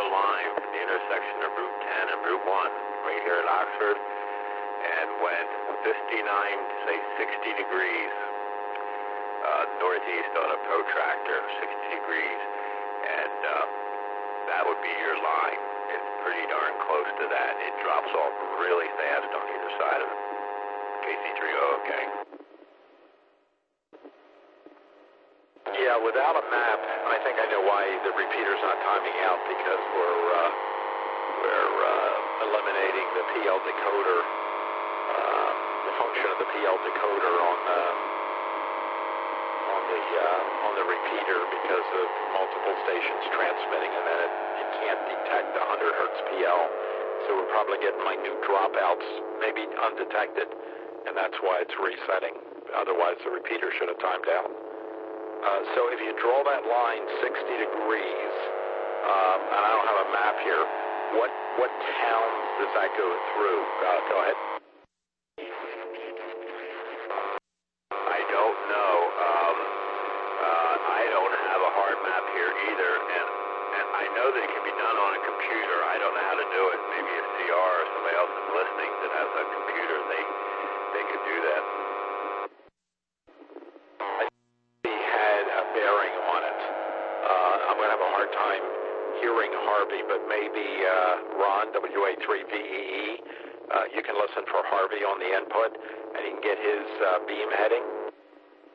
a line from the intersection of Route 10 and Route 1 right here at Oxford, and went 59 to say 60 degrees northeast on a protractor, 60 degrees, and that would be your line. It's pretty darn close to that. It drops off really fast on either side of it. KC30, okay. Yeah, without a map, I think I know why the repeater's not timing out, because we're eliminating the PL decoder, the function of the PL decoder on the repeater because of multiple stations transmitting, and then it can't detect 100 hertz PL. So we're probably getting minute dropouts, maybe undetected, and that's why it's resetting. Otherwise, the repeater should have timed out. So if you draw that line 60 degrees, and I don't have a map here, what towns does that go through? Go ahead. I don't know. I don't have a hard map here either, and I know that it can be done on a computer. I don't know how to do it. Maybe if CR or somebody else is listening that has a computer, they could do that. Bearing on it. I'm going to have a hard time hearing Harvey, but maybe Ron, WA3VEE, you can listen for Harvey on the input, and he can get his beam heading.